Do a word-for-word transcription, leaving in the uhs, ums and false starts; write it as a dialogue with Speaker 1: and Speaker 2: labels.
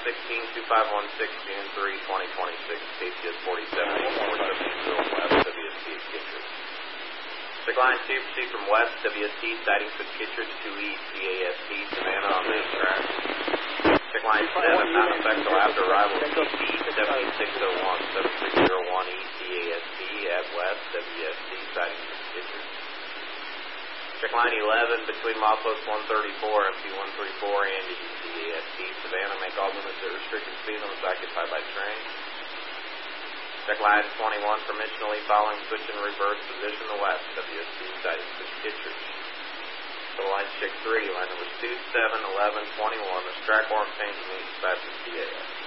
Speaker 1: sixteen two five one six, June third, twenty twenty-six, K C S forty-seven eighty-four, West, W S T at Kittredge. Check line two, proceed from west, W S T, sighting for Kittredge, two E, C A S T, Savannah on main track. Check line seven, non-effect till after arrival, C T seventy-six oh one, seventy-six oh one E, C A S T, at west, W S T, sighting for Kittredge. Check line eleven, between milepost one thirty-four, M P one thirty-four, and E C A S T, Savannah, make all limits at restricted speed limits occupied by train. Check line twenty-one, permissionally following switch in reverse position to west, W S T, sighting for Kittredge. So line check three, line numbers two, seven, eleven, twenty-one, this track warrant change means dispatch to C A S.